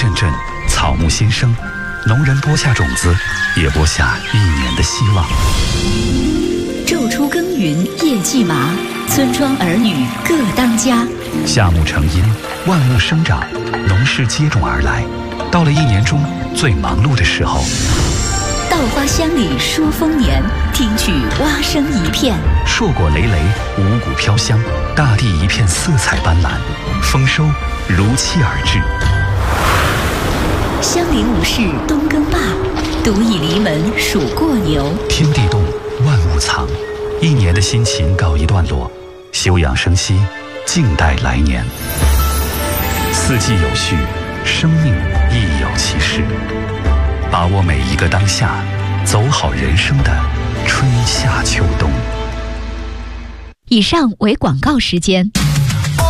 阵阵，草木新生，农人播下种子，也播下一年的希望。 昼出耕耘夜绩麻，村庄儿女各当家。 夏木成荫，万物生长，农事接踵而来。到了一年中最忙碌的时候， 稻花香里说丰年，听取蛙声一片。 硕果累累，五谷飘香，大地一片色彩斑斓，丰收如期而至。 乡邻无事冬耕罢，独倚篱门数过牛。 天地动，万物藏，一年的辛勤告一段落，休养生息，静待来年。四季有序，生命亦有其事。把握每一个当下，走好人生的春夏秋冬。 以上为广告时间。